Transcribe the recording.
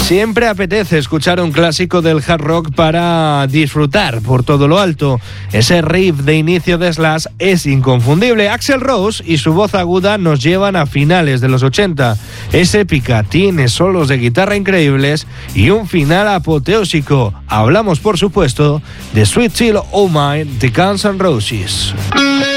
Siempre apetece escuchar un clásico del hard rock para disfrutar por todo lo alto. Ese riff de inicio de Slash es inconfundible. Axl Rose y su voz aguda nos llevan a finales de los 80. Es épica, tiene solos de guitarra increíbles y un final apoteósico. Hablamos, por supuesto, de Sweet Child O' Mine de Guns N' Roses.